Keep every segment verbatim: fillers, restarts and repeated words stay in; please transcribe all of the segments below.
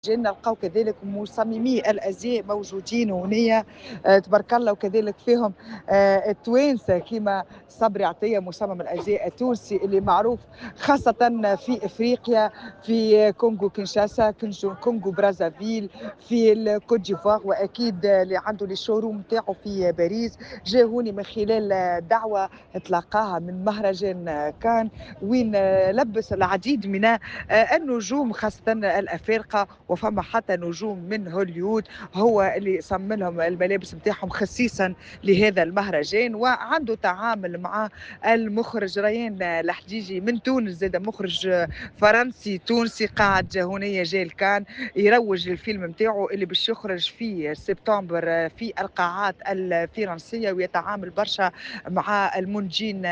جينا نلقاو كذلك مصممي الازياء موجودين هنايا. آه، تبارك الله، وكذلك فيهم آه، التوانسه كيما صبري عطيه مصمم الازياء التونسي اللي معروف خاصه في افريقيا، في كونغو كينشاسا، كنجو- كونغو برازافيل، في الكوت ديفوار، واكيد اللي عنده لي شوروم نتاعو في باريس. جا هوني من خلال دعوه تلقاها من مهرجان كان، وين آه، لبس العديد من آه، النجوم خاصه الافارقه، وفما حتى نجوم من هوليوود هو اللي صمم لهم الملابس نتاعهم خصيصا لهذا المهرجان. وعنده تعامل مع المخرج ريان الحجيجي من تونس، زاد مخرج فرنسي تونسي قاعد هنا جاي كان يروج للفيلم نتاعو اللي باش يخرج في سبتمبر في القاعات الفرنسيه، ويتعامل برشا مع المنتجين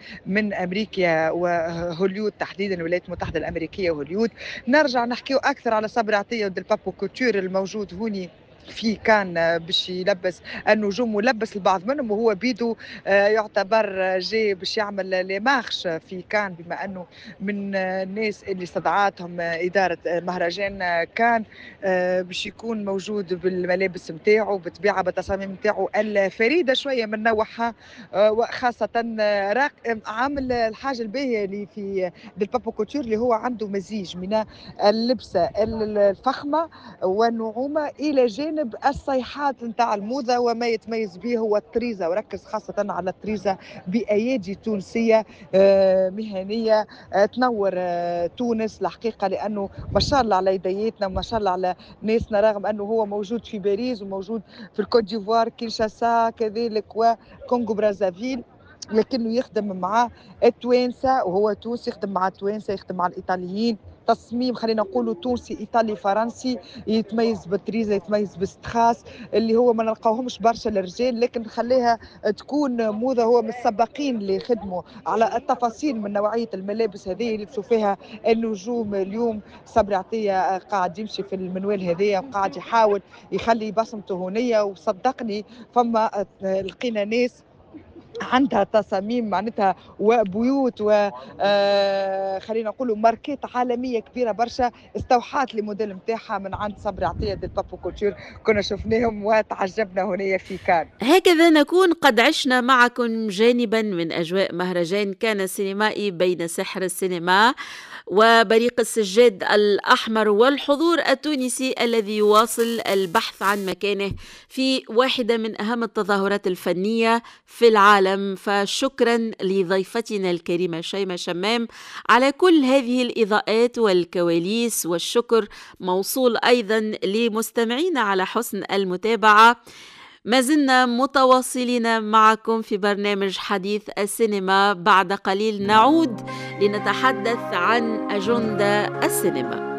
من امريكا وهوليوود، تحديدا الولايات المتحده الامريكيه وهوليوود. نرجع نحكيو اكثر على صبري عطيه ود البابو كوتور الموجود هوني في كان آه، باش يلبس النجوم، ولبس البعض منهم، وهو بيدو آه، يعتبر جاي باش يعمل لي مارش في كان، بما انه من آه، الناس اللي استدعاتهم آه، اداره آه، مهرجان آه، كان آه، باش يكون موجود بالملابس نتاعو، بالطبيعه بالتصاميم نتاعو الفريده شويه من نوعها. آه، وخاصه آه، راق- عامل الحاجه الباهيه اللي في بالبابو كوتور اللي هو عنده مزيج من اللبسة ال- الفخمة والنعومة إلى جانب الصيحات نتاع الموضة، وما يتميز به هو الطريزة، وركز خاصة على الطريزة بأيادي تونسية آه، مهنية آه، تنور آه، تونس الحقيقة، لأنه ما شاء الله على يدياتنا وما شاء الله على ناسنا، رغم أنه هو موجود في باريس وموجود في الكوت ديفوار كينشاسا كذلك وكونغو برازافيل، لكنه يخدم مع التوانسه، وهو تونسي يخدم مع التوانسه، يخدم مع الايطاليين. تصميم خلينا نقولوا تونسي ايطالي فرنسي، يتميز بالتريزه، يتميز بالستخاس اللي هو ما نلقاوهمش برشا للرجال، لكن خليها تكون موضه. هو من السباقين اللي خدموا على التفاصيل من نوعيه الملابس هذه اللي يلبسوا فيها النجوم اليوم. صبري عطيه قاعد يمشي في المنوال هذايا، وقاعد يحاول يخلي بصمته هنيه، وصدقني فما لقينا ناس عندها تصاميم معناتها وبيوت و آه، خلينا نقولوا ماركات عالميه كبيره برشا استوحت الموديل نتاعها من عند صبري عطيه دي البابو كولتور. كنا شفناهم وتعجبنا هنا في كان. هكذا نكون قد عشنا معكم جانبا من أجواء مهرجان كان السينمائي بين سحر السينما وبريق السجاد الأحمر والحضور التونسي الذي يواصل البحث عن مكانه في واحدة من أهم التظاهرات الفنية في العالم. فشكرا لضيفتنا الكريمة شيماء شمام على كل هذه الإضاءات والكواليس، والشكر موصول أيضا لمستمعينا على حسن المتابعة. ما زلنا متواصلين معكم في برنامج حديث السينما. بعد قليل نعود لنتحدث عن أجندة السينما.